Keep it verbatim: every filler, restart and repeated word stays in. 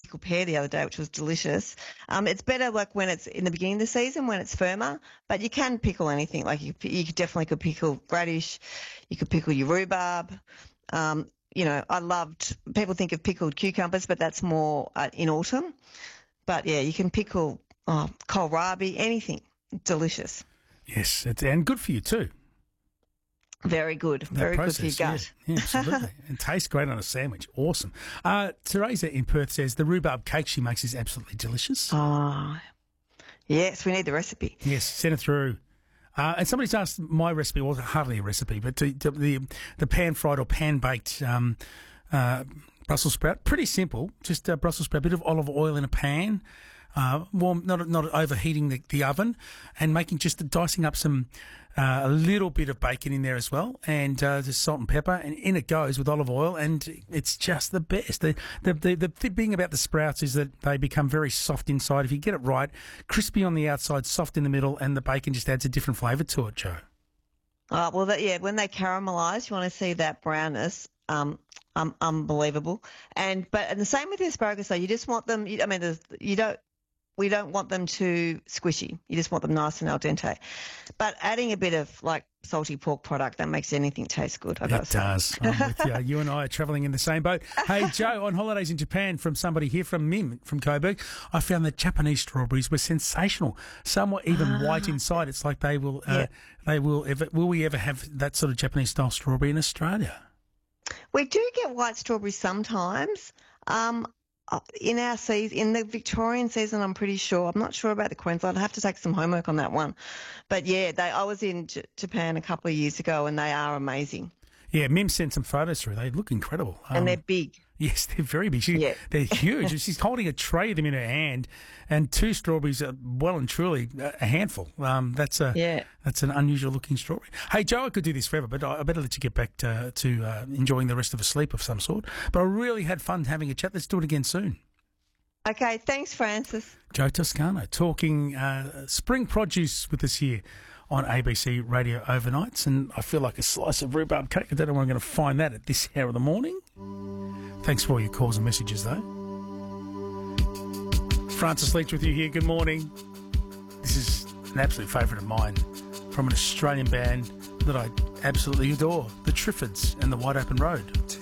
pickled pear the other day, which was delicious. Um, it's better like when it's in the beginning of the season when it's firmer, but you can pickle anything. Like you, you definitely could pickle radish, you could pickle your rhubarb. Um, you know, I loved. People think of pickled cucumbers, but that's more uh, in autumn. But yeah, you can pickle oh, kohlrabi, anything. Delicious. Yes, it's, and good for you too. Very good. That Very process, good for your gut. Yeah, yeah, absolutely. And tastes great on a sandwich. Awesome. Uh, Teresa in Perth says the rhubarb cake she makes is absolutely delicious. Oh, yes, we need the recipe. Yes, send it through. Uh, and somebody's asked my recipe, well, hardly a recipe, but the the, the pan-fried or pan-baked um, uh, Brussels sprout, pretty simple. Just uh, Brussels sprout, a bit of olive oil in a pan, uh, warm, not not overheating the, the oven, and making just dicing up some uh, a little bit of bacon in there as well, and uh, just salt and pepper, and in it goes with olive oil, and it's just the best. The the the, the thing about the sprouts is that they become very soft inside if you get it right, crispy on the outside, soft in the middle, and the bacon just adds a different flavour to it, Joe. Uh, well, that, yeah, when they caramelise, you want to see that brownness. Um, um, unbelievable. And but and the same with the asparagus though. You just want them. You, I mean, there's- you don't. We don't want them too squishy. You just want them nice and al dente. But adding a bit of like salty pork product that makes anything taste good. I've got It to say. does. I'm with you. You and I are travelling in the same boat. Hey, Joe, on holidays in Japan from somebody here from Mim from Coburg, I found that Japanese strawberries were sensational. Some were even white inside. It's like they will. Uh, Yeah. They will ever. Will we ever have that sort of Japanese style strawberry in Australia? We do get white strawberries sometimes. Um, uh, in our season, in the Victorian season, I'm pretty sure. I'm not sure about the Queensland. I have to take some homework on that one. But yeah, they. I was in J- Japan a couple of years ago, and they are amazing. Yeah, Mim sent some photos through. They look incredible. And Um, they're big. Yes, they're very big. She, Yeah. They're huge. She's holding a tray of them in her hand, and two strawberries are well and truly a handful. Um, that's a Yeah. that's an unusual looking strawberry. Hey, Joe, I could do this forever, but I I better let you get back to, to uh, enjoying the rest of a sleep of some sort. But I really had fun having a chat. Let's do it again soon. Okay, thanks, Francis. Joe Toscano talking uh, spring produce with us here on A B C Radio Overnights, and I feel like a slice of rhubarb cake. I don't know where I'm going to find that at this hour of the morning. Thanks for all your calls and messages, though. Francis Leach with you here. Good morning. This is an absolute favourite of mine from an Australian band that I absolutely adore, the Triffids and the Wide Open Road.